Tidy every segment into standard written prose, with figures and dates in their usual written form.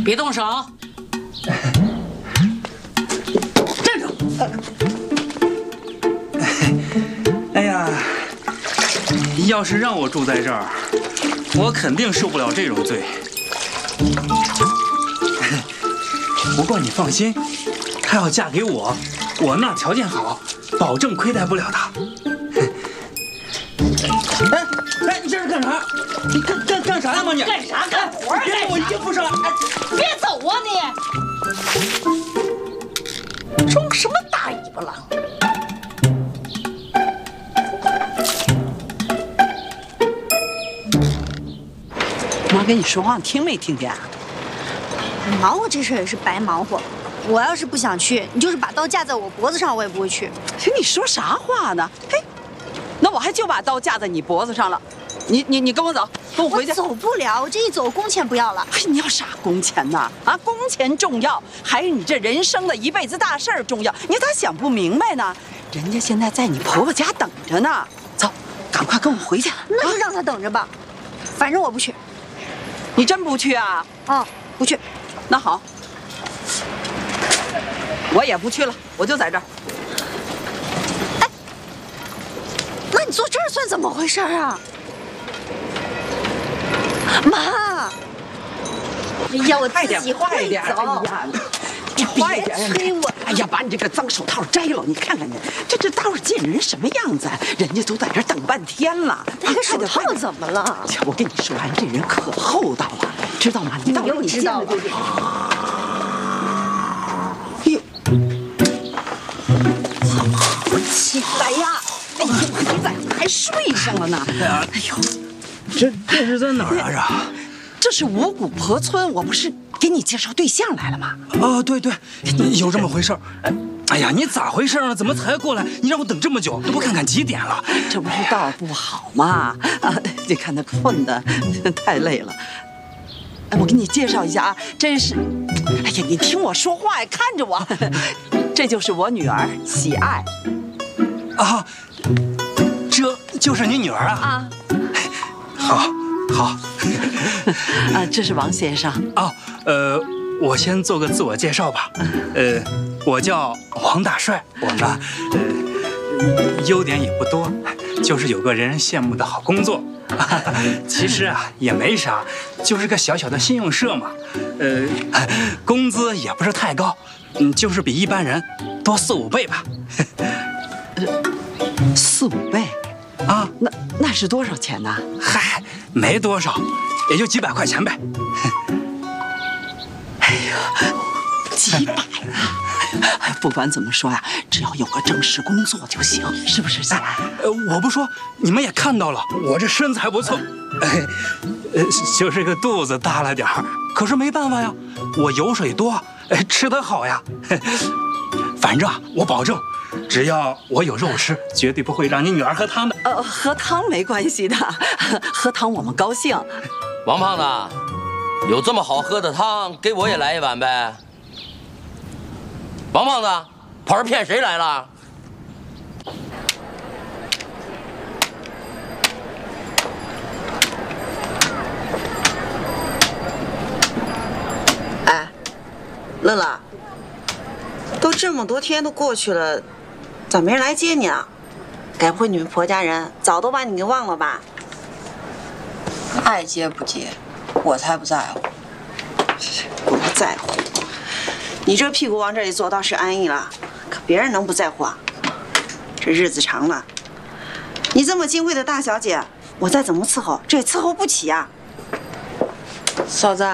别动手！站住！ 哎呀，要是让我住在这儿，我肯定受不了这种罪。不过你放心，她要嫁给我，我那条件好，保证亏待不了她。哎，你这是干啥？你干啥呀嘛你？ 干啥干活儿？ 别让我衣服上！ 别走啊你！装什么大尾巴狼？ 妈跟你说话，你听没听见？ 忙活这事也是白忙活。我要是不想去，你就是把刀架在我脖子上，我也不会去。 你说啥话呢？嘿，那我还就把刀架在你脖子上了。你跟我走，跟我回去。 我走不了，我这一走工钱不要了。 哎，你要啥工钱呢？啊，工钱重要，还是你这人生的一辈子大事儿重要？你咋想不明白呢？人家现在在你婆婆家等着呢。走，赶快跟我回去。 那就让他等着吧，反正我不去。 你真不去啊？ 嗯，不去。 那好，我也不去了，我就在这儿。 哎，那你坐这儿算怎么回事啊？妈！哎呀，我自己会走。 你快点！ 催我！ 哎呀，把你这个脏手套摘了！你看看你，这倒是见人什么样子？人家都在这等半天了。 那个手套怎么了？ 我跟你说，俺这人可厚道了，知道吗？你到时候你知道了。 哎呦，起来呀！哎呦，你咋还睡上了呢？哎呦， 这是在哪儿啊？ 这是五谷婆村，我不是给你介绍对象来了吗？ 哦，对，有这么回事儿。哎呀，你咋回事呢？怎么才过来？你让我等这么久，都不看看几点了？ 这不是道不好吗？啊，你看他困的，太累了。哎，我给你介绍一下啊，这是，哎呀，你听我说话呀，看着我，这就是我女儿喜爱。 啊，这就是你女儿啊？ 啊， 好。 啊，这是王先生。 哦，我先做个自我介绍吧。我叫王大帅，我呢，优点也不多，就是有个人人羡慕的好工作。其实啊，也没啥，就是个小小的信用社嘛。工资也不是太高，就是比一般人多4、5倍吧。 4、5倍？啊，那是多少钱呢？ 嗨，没多少，也就几百块钱呗。 哎呀，几百啊！不管怎么说呀，只要有个正式工作就行，是不是？ 我不说，你们也看到了，我这身材不错，就是个肚子大了点儿，可是没办法呀，我油水多，吃得好呀。反正我保证。只要我有肉吃，绝对不会让你女儿喝汤的。 喝汤没关系的，喝汤我们高兴。 王胖子，有这么好喝的汤，给我也来一碗呗。王胖子，跑这骗谁来了？ 哎，乐乐，都这么多天都过去了。咋没人来接你啊？该不会你们婆家人早都把你给忘了吧？ 爱接不接，我才不在乎。 不在乎？你这屁股往这里坐倒是安逸了，可别人能不在乎啊？这日子长了，你这么金贵的大小姐，我再怎么伺候，这也伺候不起呀。 嫂子，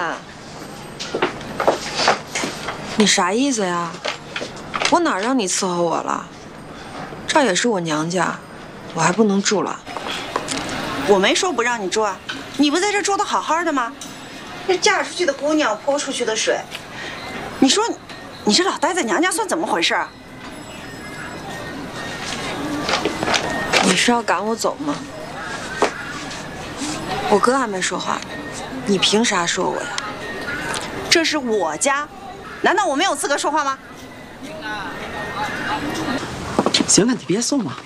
你啥意思呀？我哪让你伺候我了？这也是我娘家，我还不能住了。 我没说不让你住啊，你不在这住得好好的吗？这嫁出去的姑娘泼出去的水，你说你这老待在娘家算怎么回事？ 你是要赶我走吗？我哥还没说话，你凭啥说我呀？ 这是我家，难道我没有资格说话吗？ 行了，你别送了，